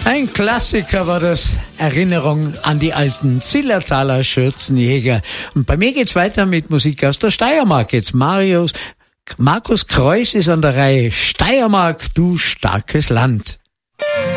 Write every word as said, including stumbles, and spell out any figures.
Ein Klassiker war das, Erinnerung an die alten Zillertaler Schürzenjäger. Und bei mir geht's weiter mit Musik aus der Steiermark. Jetzt Marius, Markus Kreuz ist an der Reihe. Steiermark, du starkes Land.